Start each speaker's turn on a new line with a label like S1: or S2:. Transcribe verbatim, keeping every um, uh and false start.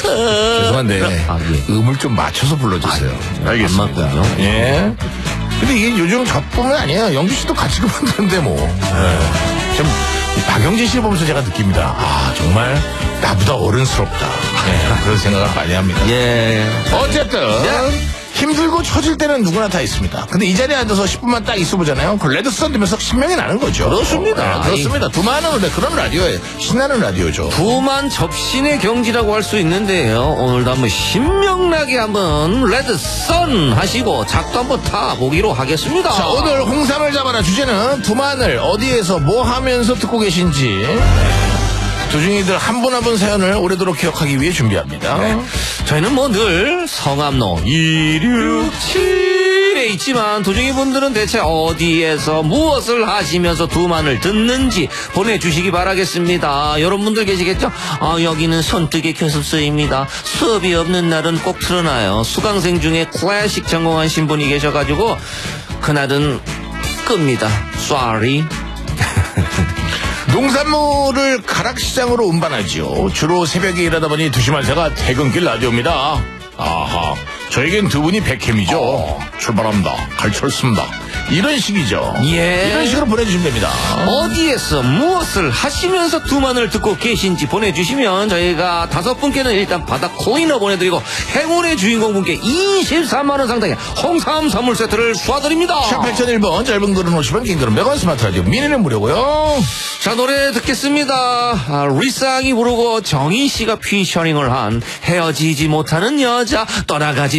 S1: 죄송한데
S2: 아, 예.
S1: 음을 좀 맞춰서 불러주세요.
S2: 아,
S1: 알겠습니다.
S2: 안 맞군요.
S1: 예. 근데 이게 요즘 저뿐만 아니에요. 영주 씨도 같이 그만두는데 뭐. 예. 좀 박영진 씨 보면서 제가 느낍니다. 아 정말 나보다 어른스럽다. 예. 그런 생각을 많이 합니다.
S2: 예.
S1: 어쨌든
S2: 예.
S1: 힘들고 처질 때는 누구나 다 있습니다. 근데 이 자리에 앉아서 십 분만 딱 있어보잖아요. 그 레드썬 되면서 신명이 나는 거죠.
S2: 그렇습니다.
S1: 네, 그렇습니다. 두만은 원래 그런 라디오예요. 신나는 라디오죠.
S2: 두만 접신의 경지라고 할 수 있는데요. 오늘도 한번 신명나게 한번 레드썬 하시고 작도 한번 타보기로 하겠습니다.
S1: 자, 오늘 홍삼을 잡아라 주제는 두만을 어디에서 뭐 하면서 듣고 계신지 두중이들 한 분 한 분 사연을 오래도록 기억하기 위해 준비합니다.
S2: 네. 저희는 뭐 늘 성암로 이육칠에 있지만 도중이 분들은 대체 어디에서 무엇을 하시면서 두만을 듣는지 보내주시기 바라겠습니다. 여러분들 계시겠죠? 아, 여기는 손뜨개 교습소입니다. 수업이 없는 날은 꼭 틀어놔요. 수강생 중에 클래식 전공하신 분이 계셔가지고 그날은 끕니다. Sorry.
S1: 농산물을 가락시장으로 운반하지요. 주로 새벽에 일하다 보니 두시만세가 퇴근길 라디오입니다. 아하, 저에겐 두 분이 백햄이죠. 어. 출발합니다. 갈철습니다. 이런 식이죠.
S2: 예.
S1: 이런 식으로 보내주시면 됩니다.
S2: 어디에서 무엇을 하시면서 두만을 듣고 계신지 보내주시면 저희가 다섯 분께는 일단 바닥 코인을 보내드리고 행운의 주인공 분께 이십삼만 원 상당의 홍삼 선물 세트를 쏴드립니다.
S1: 샵 팔공공일 번 짧은 글은 오십 원 긴 글은 백 원 스마트 라디오 미니는 무료고요.
S2: 자, 노래 듣겠습니다. 아, 리쌍이 부르고 정희씨가 피처링을 한 헤어지지 못하는 여자 떠나가지